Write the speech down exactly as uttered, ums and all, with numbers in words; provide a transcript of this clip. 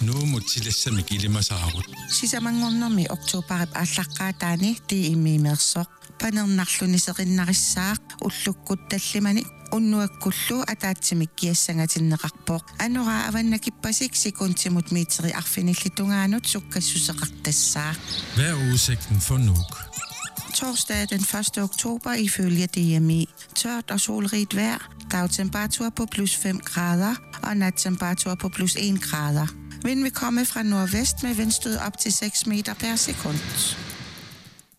nuumut tilassamik sisamanngornermi oktoberip ааллаққаатаани тииммиимерсоқ панернарлунисеқиннарissаақ уллуккут таллимани уннуаккуллу атаатсимик киассангатиннеқарпоқ анура аваннакиппасик секунтимут метри арфиниллитунгаанут суккассусеқартассаа. Hvad er udsigten for Nuuk? Torsdag den første oktober ifølge D M I. Tørt og solrigt vejr. Dagtemperatur på plus fem grader og nattemperatur på plus en grader. Vind vil komme fra nordvest med vindstød op til seks meter per sekund.